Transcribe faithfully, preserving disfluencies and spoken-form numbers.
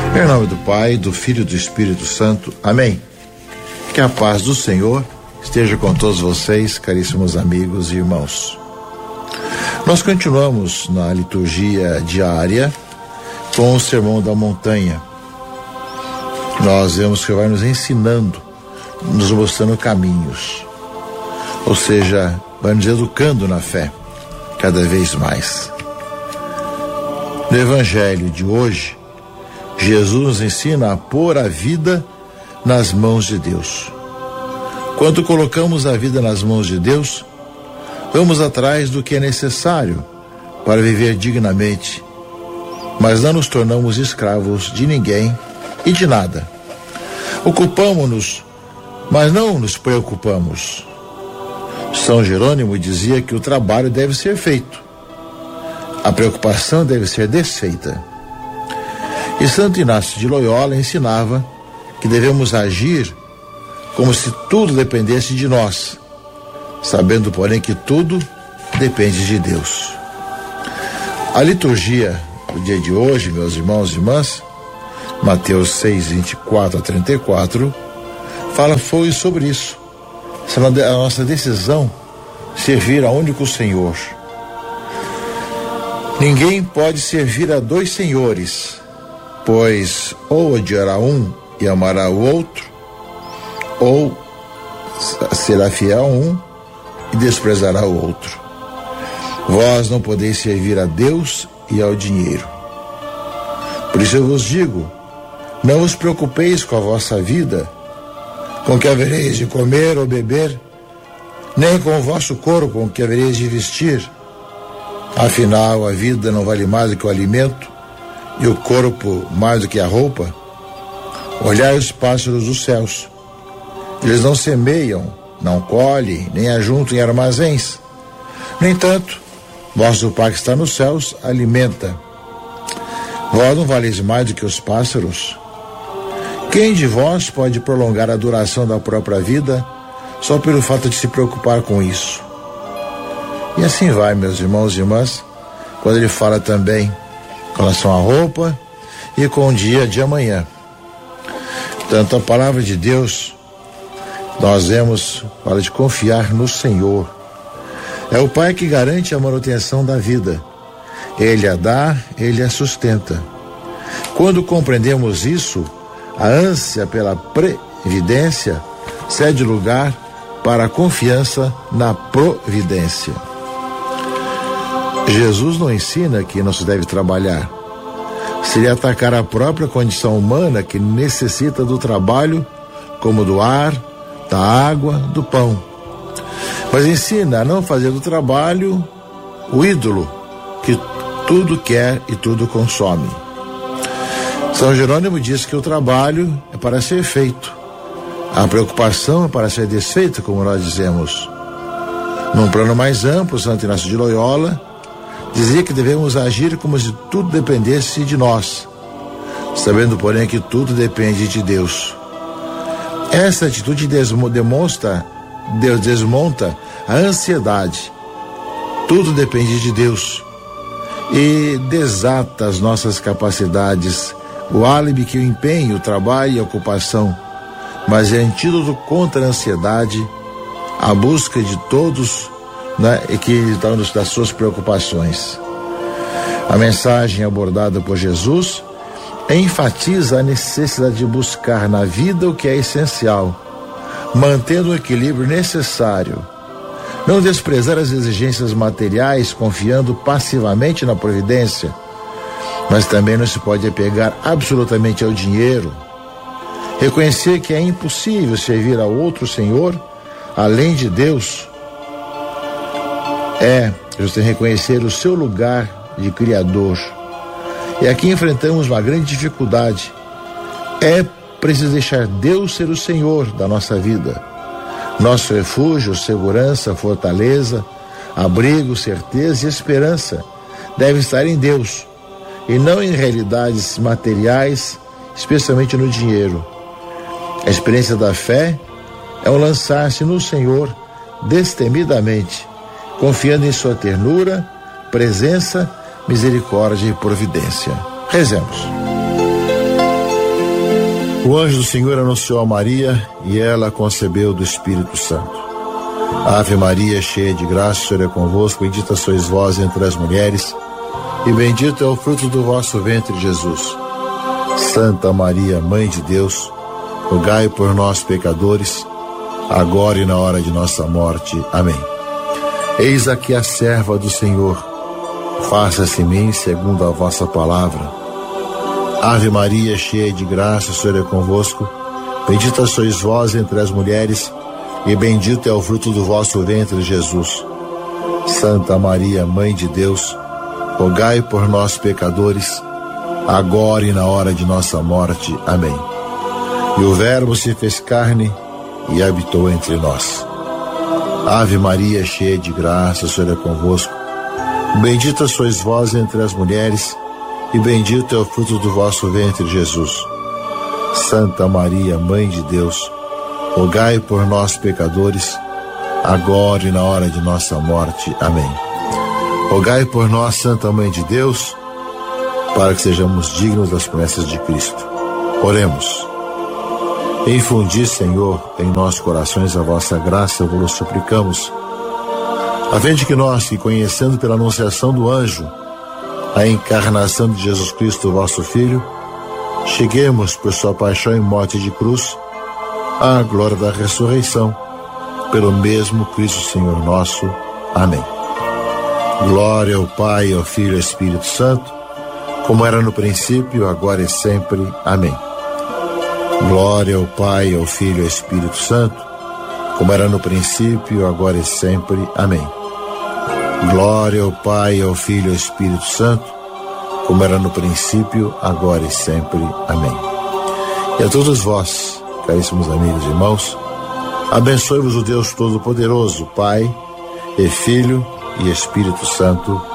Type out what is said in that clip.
Em nome do Pai, do Filho e do Espírito Santo. Amém. Que a paz do Senhor esteja com todos vocês, caríssimos amigos e irmãos. Nós continuamos na liturgia diária com o Sermão da Montanha. Nós vemos que vai nos ensinando, nos mostrando caminhos. Ou seja, vai nos educando na fé, cada vez mais. No Evangelho de hoje, Jesus nos ensina a pôr a vida nas mãos de Deus. Quando colocamos a vida nas mãos de Deus, vamos atrás do que é necessário para viver dignamente, mas não nos tornamos escravos de ninguém e de nada. Ocupamos-nos, mas não nos preocupamos. São Jerônimo dizia que o trabalho deve ser feito, a preocupação deve ser desfeita. E Santo Inácio de Loyola ensinava que devemos agir como se tudo dependesse de nós, sabendo, porém, que tudo depende de Deus. A liturgia do dia de hoje, meus irmãos e irmãs, Mateus seis, vinte e quatro a trinta e quatro, fala foi sobre isso. Essa é a nossa decisão, servir a único Senhor. Ninguém pode servir a dois senhores, pois ou odiará um e amará o outro, ou será fiel a um e desprezará o outro. Vós não podeis servir a Deus e ao dinheiro. Por isso eu vos digo, não vos preocupeis com a vossa vida, com o que havereis de comer ou beber, nem com o vosso corpo, com o que havereis de vestir. Afinal, a vida não vale mais do que o alimento, e o corpo mais do que a roupa. Olhai os pássaros dos céus. Eles não semeiam, não colhem, nem ajuntam em armazéns. No entanto, vosso Pai que está nos céus alimenta. Vós não valeis mais do que os pássaros? Quem de vós pode prolongar a duração da própria vida só pelo fato de se preocupar com isso? E assim vai, meus irmãos e irmãs, quando ele fala também com relação à roupa e com o dia de amanhã. Portanto, a palavra de Deus, nós vemos, fala de confiar no Senhor. É o Pai que garante a manutenção da vida. Ele a dá, Ele a sustenta. Quando compreendemos isso, a ânsia pela previdência cede lugar para a confiança na providência. Jesus não ensina que não se deve trabalhar. Seria atacar a própria condição humana que necessita do trabalho, como do ar, da água, do pão. Mas ensina a não fazer do trabalho o ídolo que tudo quer e tudo consome. São Jerônimo diz que o trabalho é para ser feito. A preocupação é para ser desfeita, como nós dizemos. Num plano mais amplo, Santo Inácio de Loyola dizia que devemos agir como se tudo dependesse de nós, sabendo, porém, que tudo depende de Deus. Essa atitude desmo, demonstra, Deus desmonta a ansiedade. Tudo depende de Deus e desata as nossas capacidades, o álibi que o empenho, o trabalho e a ocupação, mas é antídoto contra a ansiedade, a busca de todos, né, que estão das suas preocupações. A mensagem abordada por Jesus enfatiza a necessidade de buscar na vida o que é essencial, mantendo o equilíbrio necessário. Não desprezar as exigências materiais, confiando passivamente na providência, mas também não se pode apegar absolutamente ao dinheiro. Reconhecer que é impossível servir a outro Senhor, além de Deus, é você reconhecer o seu lugar de Criador. E aqui enfrentamos uma grande dificuldade. É preciso deixar Deus ser o Senhor da nossa vida. Nosso refúgio, segurança, fortaleza, abrigo, certeza e esperança devem estar em Deus e não em realidades materiais, especialmente no dinheiro. A experiência da fé é um lançar-se no Senhor destemidamente, confiando em sua ternura, presença, misericórdia e providência. Rezemos. O anjo do Senhor anunciou a Maria e ela concebeu do Espírito Santo. Ave Maria, cheia de graça, o Senhor é convosco, bendita sois vós entre as mulheres, e bendito é o fruto do vosso ventre, Jesus. Santa Maria, Mãe de Deus, rogai por nós, pecadores, agora e na hora de nossa morte. Amém. Eis aqui a serva do Senhor, faça-se em mim segundo a vossa palavra. Ave Maria, cheia de graça, o Senhor é convosco, bendita sois vós entre as mulheres, e bendito é o fruto do vosso ventre, Jesus. Santa Maria, Mãe de Deus, rogai por nós, pecadores, agora e na hora de nossa morte. Amém. E o Verbo se fez carne e habitou entre nós. Ave Maria, cheia de graça, o Senhor é convosco, bendita sois vós entre as mulheres, e bendito é o fruto do vosso ventre, Jesus. Santa Maria, Mãe de Deus, rogai por nós, pecadores, agora e na hora de nossa morte. Amém. Rogai por nós, Santa Mãe de Deus, para que sejamos dignos das promessas de Cristo. Oremos. Infundi, Senhor, em nossos corações a vossa graça, vos suplicamos, a fim de que nós, que conhecendo pela anunciação do anjo a encarnação de Jesus Cristo, vosso Filho, cheguemos por sua paixão e morte de cruz à glória da ressurreição, pelo mesmo Cristo Senhor nosso. Amém. Glória ao Pai, ao Filho e ao Espírito Santo, como era no princípio, agora e sempre. Amém. Glória ao Pai, ao Filho e ao Espírito Santo, como era no princípio, agora e sempre. Amém. Glória ao Pai, ao Filho e ao Espírito Santo, como era no princípio, agora e sempre. Amém. E a todos vós, caríssimos amigos e irmãos, abençoe-vos o Deus Todo-Poderoso, Pai e Filho e Espírito Santo.